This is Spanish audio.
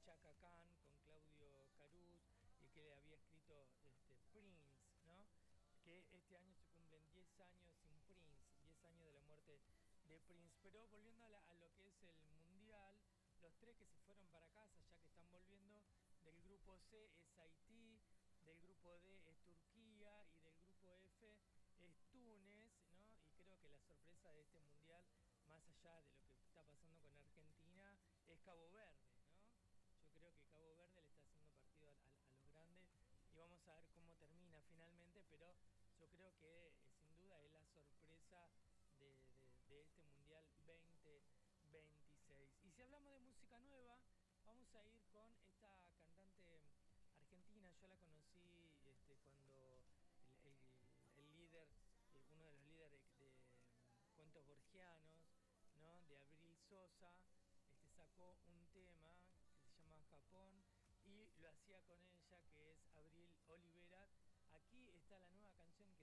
Chaka Khan con Claudio Caruz y que le había escrito Prince, ¿no? Que este año se cumplen 10 años sin Prince, 10 años de la muerte de Prince. Pero volviendo a lo que es el Mundial, los tres que se fueron para casa, ya que están volviendo, del grupo C es Haití, del grupo D es Turquía y del grupo F es Túnez, ¿no? Y creo que la sorpresa de este Mundial, más allá de lo que está pasando con Argentina, es Cabo Verde, ¿no? Yo creo que Cabo Verde le está haciendo partido a los grandes y vamos a ver cómo termina finalmente, pero yo creo que sin duda es la sorpresa de este Mundial 2026. Y si hablamos de música nueva, vamos a ir con esta cantante argentina. Yo la conocí cuando el líder, uno de los líderes de cuentos borgianos, ¿no? De Abril Sosa, sacó un tema que se llama Japón y lo hacía con ella, que es Abril Olivera. Aquí está la nueva canción que